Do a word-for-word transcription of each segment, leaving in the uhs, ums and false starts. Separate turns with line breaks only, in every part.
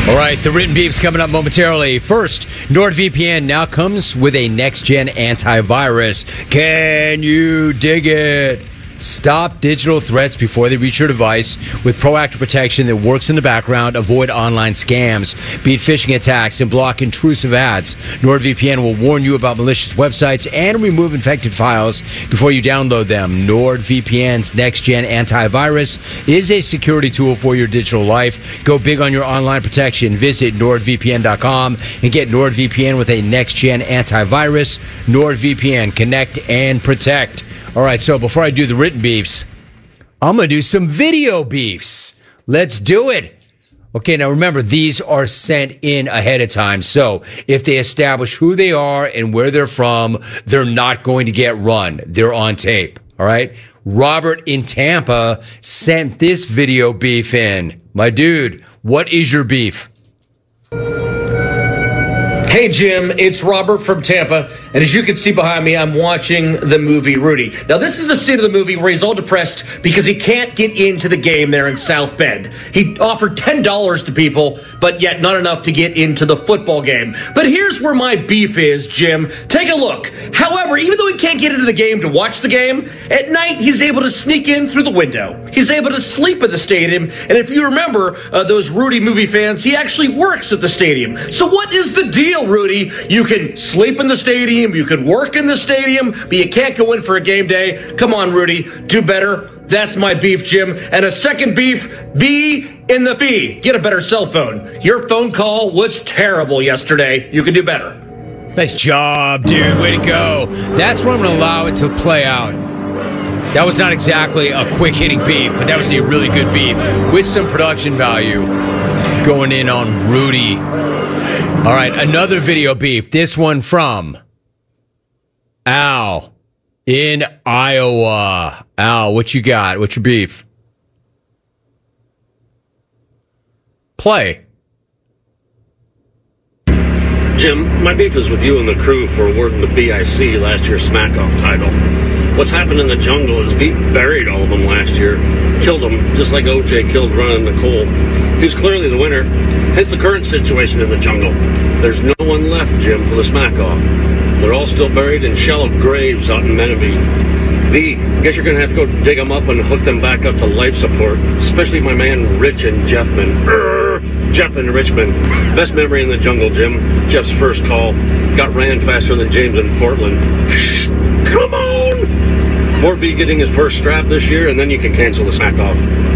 All right, the written beef's coming up momentarily. First, NordVPN now comes with a next-gen antivirus. Can you dig it? Stop digital threats before they reach your device with proactive protection that works in the background. Avoid online scams, beat phishing attacks, and block intrusive ads. NordVPN will warn you about malicious websites and remove infected files before you download them. NordVPN's next-gen antivirus is a security tool for your digital life. Go big on your online protection. Visit nord v p n dot com and get NordVPN with a next-gen antivirus. NordVPN, connect and protect. All right, so before I do the written beefs, I'm going to do some video beefs. Let's do it. Okay, now remember, these are sent in ahead of time. So if they establish who they are and where they're from, they're not going to get run. They're on tape. All right? Robert in Tampa sent this video beef in. My dude, what is your beef?
Hey, Jim, it's Robert from Tampa, and as you can see behind me, I'm watching the movie Rudy. Now, this is the scene of the movie where he's all depressed because he can't get into the game there in South Bend. He offered ten dollars to people, but yet not enough to get into the football game. But here's where my beef is, Jim. Take a look. However, even though he can't get into the game to watch the game, at night he's able to sneak in through the window. He's able to sleep at the stadium, and if you remember uh, those Rudy movie fans, he actually works at the stadium. So what is the deal, Rudy? You can sleep in the stadium, you can work in the stadium, but you can't go in for a game day. Come on, Rudy, do better. That's my beef, Jim. And a second beef, V in the fee. Get a better cell phone. Your phone call was terrible yesterday. You can do better.
Nice job, dude. Way to go. That's where I'm going to allow it to play out. That was not exactly a quick-hitting beef, but that was a really good beef with some production value going in on Rudy. All right, another video beef. This one from Al in Iowa. Al, what you got? What's your beef? Play.
Jim, my beef is with you and the crew for awarding the B I C last year's Smack-Off title. What's happened in the jungle is Veep buried all of them last year. Killed them, just like O J killed Ron and Nicole. He's clearly the winner. Hence the current situation in the jungle. There's no one left, Jim, for the Smack-Off. They're all still buried in shallow graves out in Menifee. V, guess you're going to have to go dig them up and hook them back up to life support, especially my man Rich in Jeffman. Urgh, Jeff in Richmond. Best memory in the jungle, Jim. Jeff's first call. Got ran faster than James in Portland. Come on! More V getting his first strap this year, and then you can cancel the Smack-Off.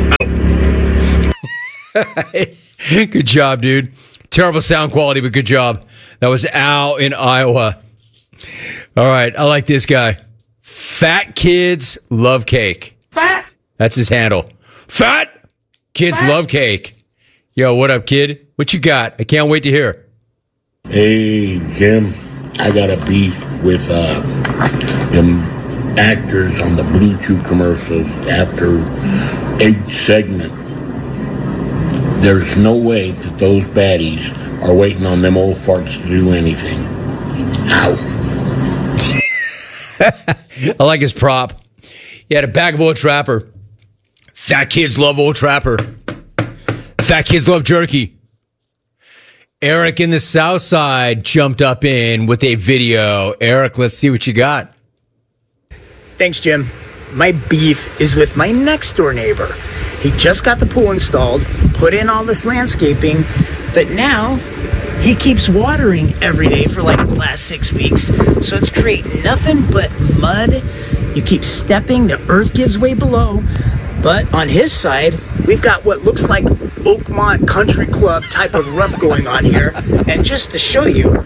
Out.
Good job, dude. Terrible sound quality, but good job. That was Al in Iowa. All right, I like this guy. Fat kids love cake.
Fat.
That's his handle. Fat kids Fat. love cake. Yo, what up, kid? What you got? I can't wait to hear.
Hey, Jim. I got a beef with uh, them actors on the Blue Chew commercials after each segment. There's no way that those baddies are waiting on them old farts to do anything. Ow.
I like his prop. He had a bag of Old Trapper. Fat kids love Old Trapper. Fat kids love jerky. Eric in the South Side jumped up in with a video. Eric, let's see what you got.
Thanks, Jim. My beef is with my next door neighbor. He just got the pool installed, put in all this landscaping, but now he keeps watering every day for like the last six weeks. So it's creating nothing but mud. You keep stepping, the earth gives way below. But on his side, we've got what looks like Oakmont Country Club type of rough going on here. And just to show you,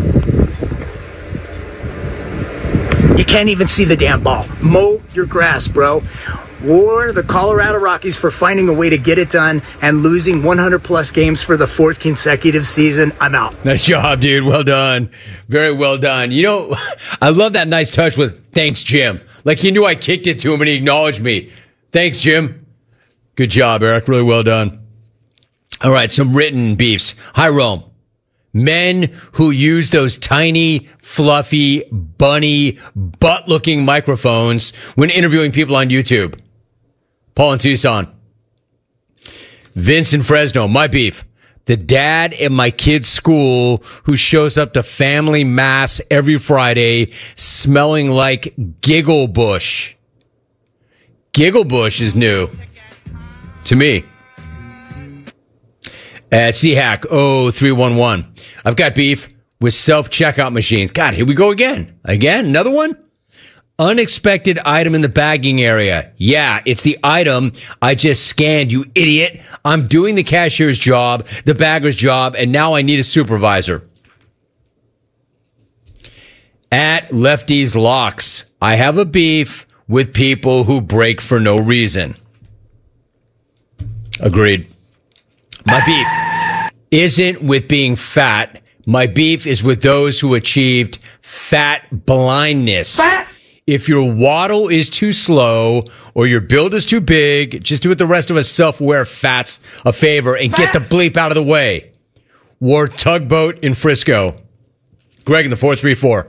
you can't even see the damn ball. Mow your grass, bro. Or the Colorado Rockies for finding a way to get it done and losing one hundred plus games for the fourth consecutive season. I'm out.
Nice job, dude. Well done. Very well done. You know, I love that nice touch with thanks, Jim. Like he knew I kicked it to him and he acknowledged me. Thanks, Jim. Good job, Eric. Really well done. All right, some written beefs. Hi, Rome. Men who use those tiny, fluffy, bunny, butt-looking microphones when interviewing people on YouTube. Paul in Tucson. Vince in Fresno. My beef. the dad at my kid's school who shows up to family mass every Friday smelling like Giggle Bush. Giggle Bush is new to me. At C HAC oh three one one. I've got beef with self-checkout machines. God, here we go again. Again, another one? Unexpected item in the bagging area. Yeah, it's the item I just scanned, you idiot. I'm doing the cashier's job, the bagger's job, and now I need a supervisor. At Lefty's Locks, I have a beef with people who break for no reason. Agreed. My beef isn't with being fat. My beef is with those who achieved fat blindness. Fat. If your waddle is too slow or your build is too big, just do what the rest of us self-aware fats a favor and get the bleep out of the way. War Tugboat in Frisco. Greg in the four three four.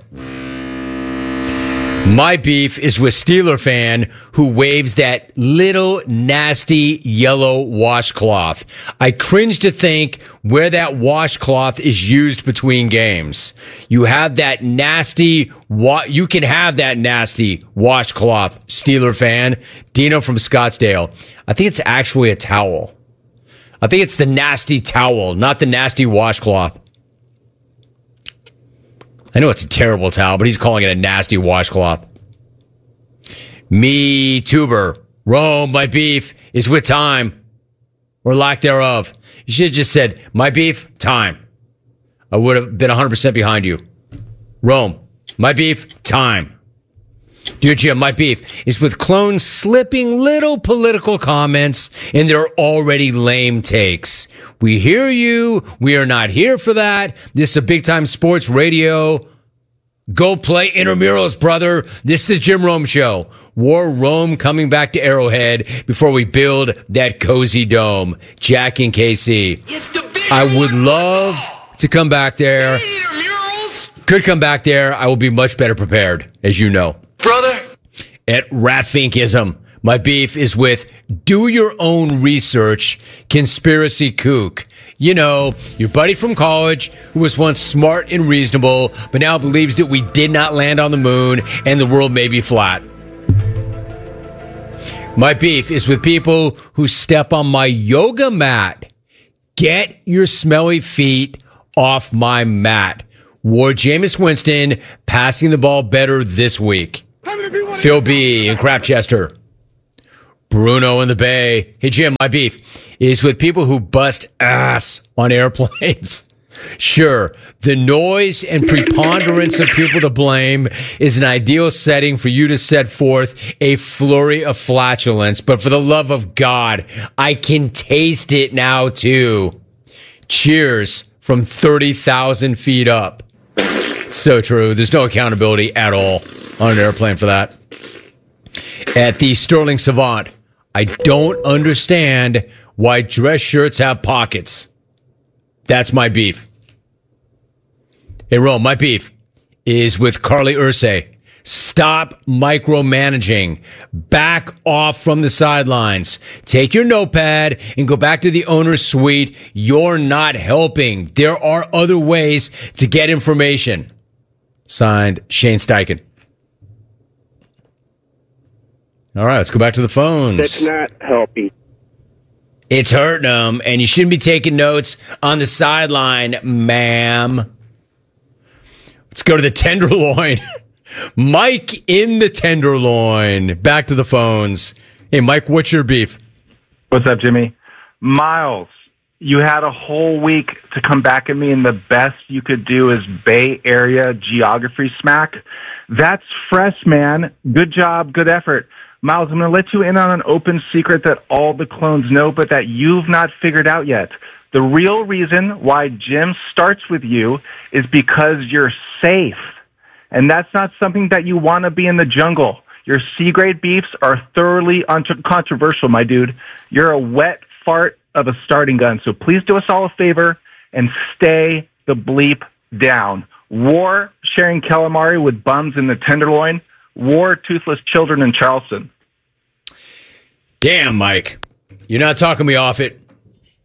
My beef is with Steeler fan who waves that little nasty yellow washcloth. I cringe to think where that washcloth is used between games. You have that nasty, wa- you can have that nasty washcloth, Steeler fan. Dino from Scottsdale. I think it's actually a towel. I think it's the nasty towel, not the nasty washcloth. I know it's a terrible towel, but he's calling it a nasty washcloth. Me, tuber. Rome, my beef is with time. Or lack thereof. You should have just said, my beef, time. I would have been one hundred percent behind you. Rome, my beef, time. Dear Jim, my beef is with clones slipping little political comments in their already lame takes. We hear you. We are not here for that. This is a big-time sports radio. Go play intramurals, brother. This is the Jim Rome Show. War Rome coming back to Arrowhead before we build that cozy dome. Jack in K C. I would love to come back there. Could come back there. I will be much better prepared, as you know.
Brother.
At Ratfinkism. My beef is with do your own research, conspiracy kook. You know, your buddy from college who was once smart and reasonable, but now believes that we did not land on the moon and the world may be flat. My beef is with people who step on my yoga mat. Get your smelly feet off my mat. War Jameis Winston passing the ball better this week. Phil B. in Crapchester. Bruno in the Bay. Hey, Jim, my beef is with people who bust ass on airplanes. Sure, the noise and preponderance of people to blame is an ideal setting for you to set forth a flurry of flatulence. But for the love of God, I can taste it now, too. Cheers from thirty thousand feet up. So true. There's no accountability at all on an airplane for that. At the Sterling Savant, I don't understand why dress shirts have pockets. That's my beef. Hey, Rome, my beef is with Carly Ursay. Stop micromanaging. Back off from the sidelines. Take your notepad and go back to the owner's suite. You're not helping. There are other ways to get information. Signed, Shane Steichen. All right, let's go back to the phones.
That's not helping.
It's hurting them, and you shouldn't be taking notes on the sideline, ma'am. Let's go to the Tenderloin. Mike in the Tenderloin. Back to the phones. Hey, Mike, what's your beef?
What's up, Jimmy? Miles, you had a whole week to come back at me, and the best you could do is Bay Area geography smack. That's fresh, man. Good job, good effort. Miles, I'm going to let you in on an open secret that all the clones know, but that you've not figured out yet. The real reason why Jim starts with you is because you're safe. And that's not something that you want to be in the jungle. Your C-grade beefs are thoroughly controversial, my dude. You're a wet fart of a starting gun. So please do us all a favor and stay the bleep down. War sharing calamari with bums in the Tenderloin. War toothless children in Charleston.
Damn, Mike. You're not talking me off it.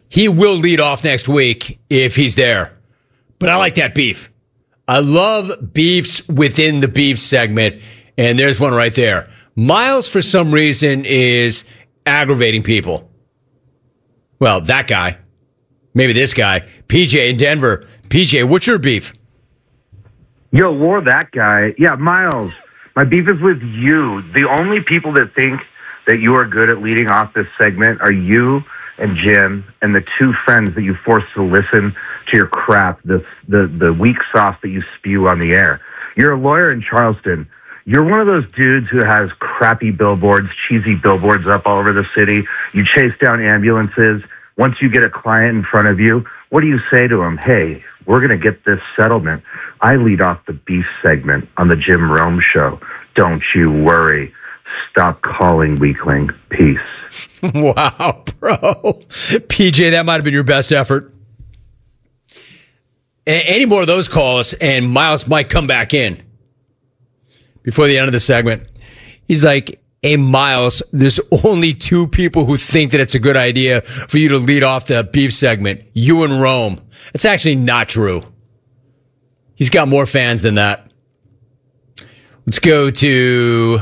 He will lead off next week if he's there. But I like that beef. I love beefs within the beef segment. And there's one right there. Miles, for some reason, is aggravating people. Well, that guy. Maybe this guy. P J in Denver. P J, what's your beef?
Yo, War, that guy. Yeah, Miles, my beef is with you. The only people that think that you are good at leading off this segment are you and Jim and the two friends that you forced to listen to your crap, the, the, the weak sauce that you spew on the air. You're a lawyer in Charleston. You're one of those dudes who has crappy billboards, cheesy billboards up all over the city. You chase down ambulances. Once you get a client in front of you, what do you say to them? Hey, we're going to get this settlement. I lead off the beef segment on the Jim Rome show. Don't you worry. Stop calling, weakling. Peace.
Wow, bro. P J, that might have been your best effort. A- any more of those calls, and Miles might come back in before the end of the segment. He's like, hey, Miles, there's only two people who think that it's a good idea for you to lead off the beef segment. You and Rome. It's actually not true. He's got more fans than that. Let's go to...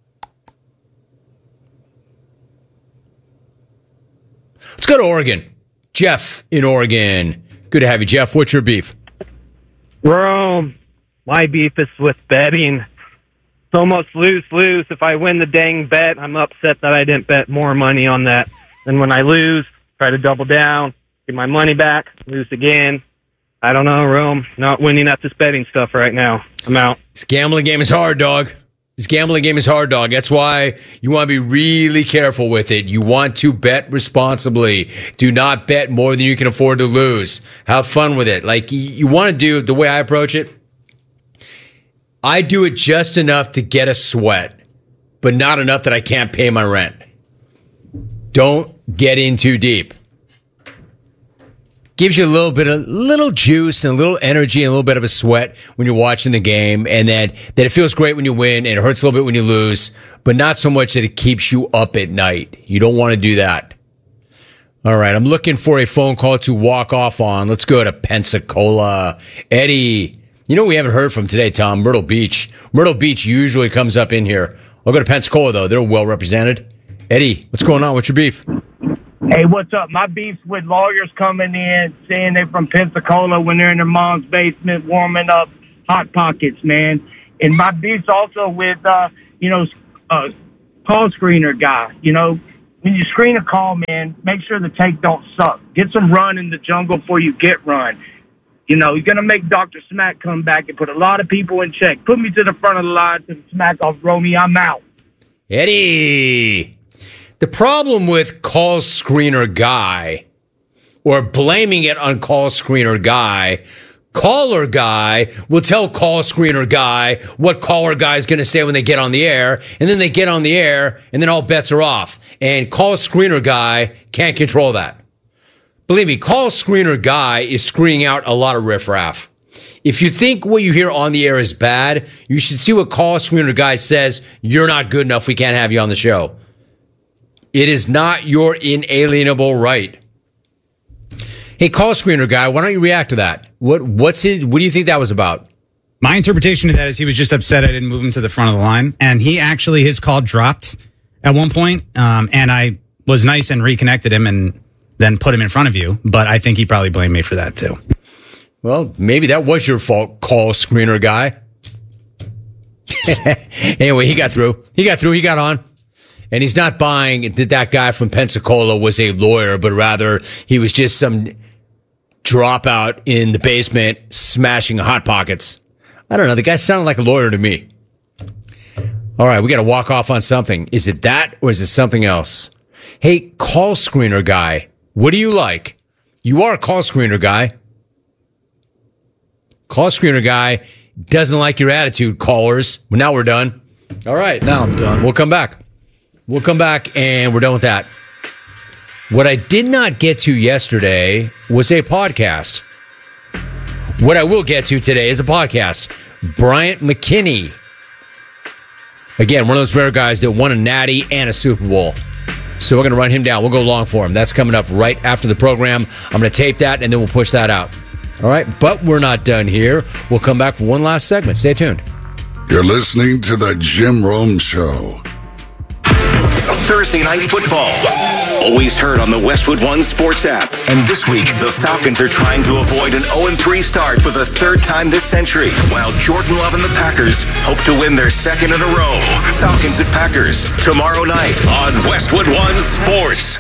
Let's go to Oregon. Jeff in Oregon. Good to have you, Jeff. What's your beef?
Rome. My beef is with betting. It's almost lose-lose. If I win the dang bet, I'm upset that I didn't bet more money on that. And when I lose, try to double down, get my money back, lose again. I don't know, Rome. Not winning at this betting stuff right now. I'm out.
This gambling game is hard, dog. This gambling game is hard, dog. That's why you want to be really careful with it. You want to bet responsibly. Do not bet more than you can afford to lose. Have fun with it. Like, you want to do the way I approach it. I do it just enough to get a sweat, but not enough that I can't pay my rent. Don't get in too deep. Gives you a little bit of little juice and a little energy and a little bit of a sweat when you're watching the game, and then that it feels great when you win and it hurts a little bit when you lose, but not so much that it keeps you up at night. You don't want to do that. All right, I'm looking for a phone call to walk off on. Let's go to Pensacola. Eddie, you know we haven't heard from today, Tom? Myrtle Beach. Myrtle Beach usually comes up in here. I'll go to Pensacola, though. They're well represented. Eddie, what's going on? What's your beef?
Hey, what's up? My beef's with lawyers coming in, saying they're from Pensacola when they're in their mom's basement warming up Hot Pockets, man. And my beef's also with, uh, you know, uh, call screener guy. You know, when you screen a call, man, make sure the take don't suck. Get some run in the jungle before you get run. You know, you're going to make Doctor Smack come back and put a lot of people in check. Put me to the front of the line to smack off Romy. I'm out.
Eddie. The problem with call screener guy, or blaming it on call screener guy, caller guy will tell call screener guy what caller guy is going to say when they get on the air, and then they get on the air, and then all bets are off. And call screener guy can't control that. Believe me, call screener guy is screening out a lot of riffraff. If you think what you hear on the air is bad, you should see what call screener guy says. You're not good enough. We can't have you on the show. It is not your inalienable right. Hey, call screener guy, why don't you react to that? What what's his? What do you think that was about?
My interpretation of that is he was just upset I didn't move him to the front of the line, and he actually his call dropped at one point, um, and I was nice and reconnected him and then put him in front of you. But I think he probably blamed me for that too.
Well, maybe that was your fault, call screener guy. Anyway, he got through. He got through. He got on. And he's not buying that that guy from Pensacola was a lawyer, but rather he was just some dropout in the basement smashing Hot Pockets. I don't know. The guy sounded like a lawyer to me. All right, we got to walk off on something. Is it that or is it something else? Hey, call screener guy, what do you like? You are a call screener guy. Call screener guy doesn't like your attitude, callers. Well, now we're done. All right.
Now I'm done.
We'll come back. We'll come back, and we're done with that. What I did not get to yesterday was a podcast. What I will get to today is a podcast. Bryant McKinnie. Again, one of those rare guys that won a Natty and a Super Bowl. So we're going to run him down. We'll go long for him. That's coming up right after the program. I'm going to tape that, and then we'll push that out. All right, but we're not done here. We'll come back for one last segment. Stay tuned.
You're listening to The Jim Rome Show.
Thursday Night Football. Always heard on the Westwood One Sports app. And this week, the Falcons are trying to avoid an oh and three start for the third time this century, while Jordan Love and the Packers hope to win their second in a row. Falcons at Packers, tomorrow night on Westwood One Sports.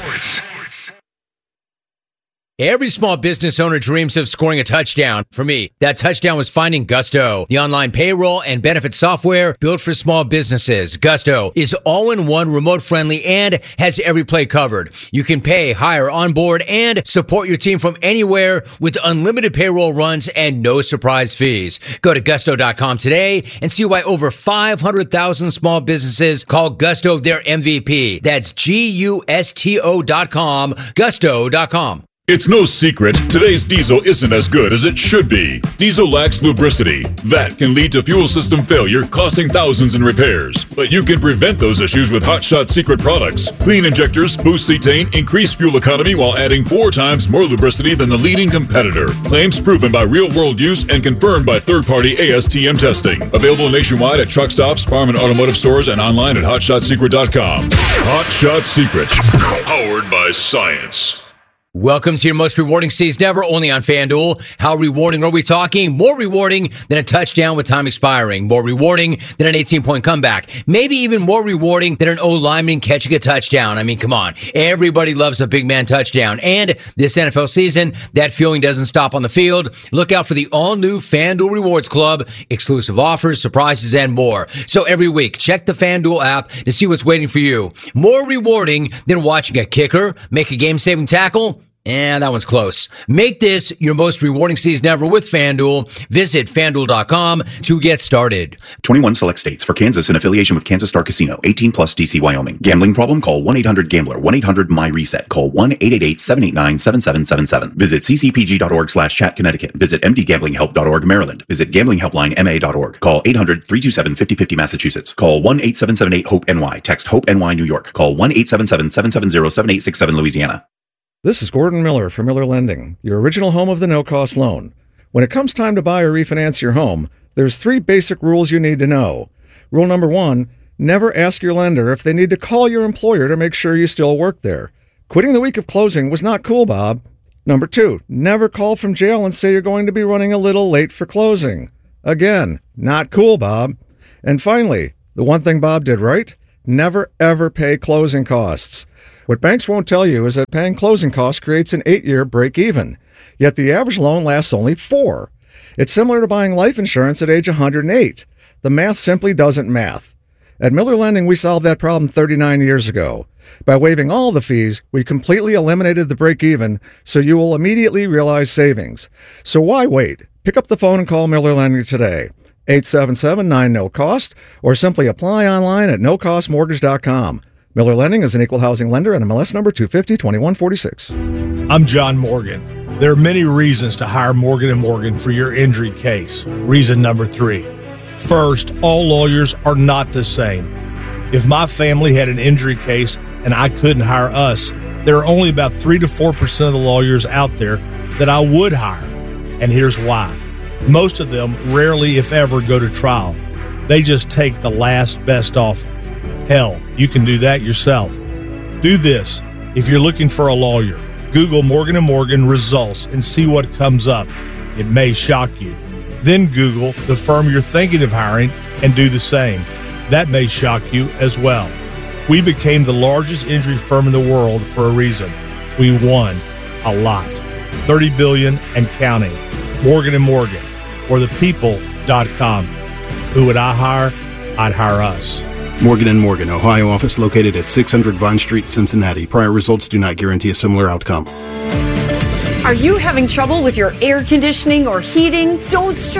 Every small business owner dreams of scoring a touchdown. For me, that touchdown was finding Gusto, the online payroll and benefit software built for small businesses. Gusto is all-in-one, remote-friendly, and has every play covered. You can pay, hire, onboard, and support your team from anywhere with unlimited payroll runs and no surprise fees. Go to gusto dot com today and see why over five hundred thousand small businesses call Gusto their M V P. That's G U S T O dot com, gusto dot com.
It's no secret, today's diesel isn't as good as it should be. Diesel lacks lubricity. That can lead to fuel system failure, costing thousands in repairs. But you can prevent those issues with Hot Shot Secret products. Clean injectors, boost cetane, increase fuel economy while adding four times more lubricity than the leading competitor. Claims proven by real-world use and confirmed by third-party A S T M testing. Available nationwide at truck stops, farm and automotive stores, and online at hot shot secret dot com. Hot Shot Secret. Powered by science.
Welcome to your most rewarding season ever, only on FanDuel. How rewarding are we talking? More rewarding than a touchdown with time expiring. More rewarding than an eighteen-point comeback. Maybe even more rewarding than an O-lineman catching a touchdown. I mean, come on. Everybody loves a big man touchdown. And this N F L season, that feeling doesn't stop on the field. Look out for the all-new FanDuel Rewards Club. Exclusive offers, surprises, and more. So every week, check the FanDuel app to see what's waiting for you. More rewarding than watching a kicker make a game-saving tackle. And that one's close. Make this your most rewarding season ever with FanDuel. Visit FanDuel dot com to get started.
twenty-one select states. For Kansas, in affiliation with Kansas Star Casino. eighteen plus D C, Wyoming. Gambling problem? Call one eight hundred gambler. one eight hundred my reset. Call one eight eight eight seven eight nine seven seven seven seven. Visit c c p g dot org slash chat Connecticut. Visit m d gambling help dot org Maryland. Visit gambling helpline m a dot org. Call eight hundred three two seven five oh five oh Massachusetts. Call one eight seven seven eight hope N Y. Text HOPE N Y New York. Call one eight seven seven seven seven zero seven eight six seven Louisiana.
This is Gordon Miller from Miller Lending, your original home of the no-cost loan. When it comes time to buy or refinance your home, there's three basic rules you need to know. Rule number one, never ask your lender if they need to call your employer to make sure you still work there. Quitting the week of closing was not cool, Bob. Number two, never call from jail and say you're going to be running a little late for closing. Again, not cool, Bob. And finally, the one thing Bob did right, never ever pay closing costs. What banks won't tell you is that paying closing costs creates an eight-year break-even, yet the average loan lasts only four. It's similar to buying life insurance at age one hundred eight. The math simply doesn't math. At Miller Lending, we solved that problem thirty-nine years ago. By waiving all the fees, we completely eliminated the break-even, so you will immediately realize savings. So why wait? Pick up the phone and call Miller Lending today. eight seven seven nine no cost, or simply apply online at no cost mortgage dot com. Miller Lending is an equal housing lender and M L S number two fifty twenty-one forty-six.
I'm John Morgan. There are many reasons to hire Morgan and Morgan for your injury case. Reason number three. First, all lawyers are not the same. If my family had an injury case and I couldn't hire us, there are only about three to four percent of the lawyers out there that I would hire. And here's why. Most of them rarely, if ever, go to trial. They just take the last best offer. Hell, you can do that yourself. Do this. If you're looking for a lawyer, Google Morgan and Morgan results and see what comes up. It may shock you. Then Google the firm you're thinking of hiring and do the same. That may shock you as well. We became the largest injury firm in the world for a reason. We won a lot. thirty billion dollars and counting. Morgan and Morgan, or the people dot com. Who would I hire? I'd hire us.
Morgan and Morgan, Ohio office located at six hundred Vine Street, Cincinnati. Prior results do not guarantee a similar outcome.
Are you having trouble with your air conditioning or heating? Don't stress.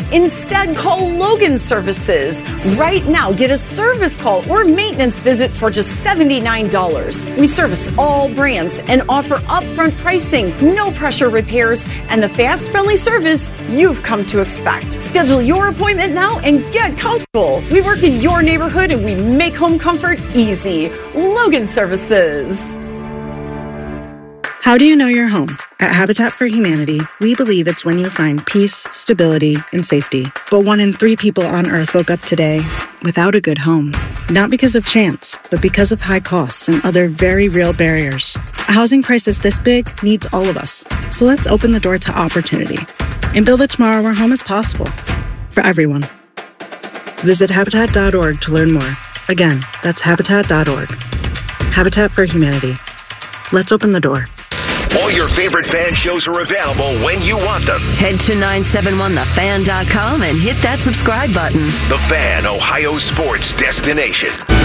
Instead, call Logan Services. Right now, get a service call or maintenance visit for just seventy-nine dollars. We service all brands and offer upfront pricing, no pressure repairs, and the fast, friendly service you've come to expect. Schedule your appointment now and get comfortable. We work in your neighborhood and we make home comfort easy. Logan Services.
How do you know your home? At Habitat for Humanity, we believe it's when you find peace, stability, and safety. But one in three people on Earth woke up today without a good home. Not because of chance, but because of high costs and other very real barriers. A housing crisis this big needs all of us. So let's open the door to opportunity and build a tomorrow where home is possible for everyone. Visit Habitat dot org to learn more. Again, that's Habitat dot org. Habitat for Humanity. Let's open the door.
All your favorite fan shows are available when you want them.
Head to nine seven one the fan dot com and hit that subscribe button.
The Fan, Ohio sports destination.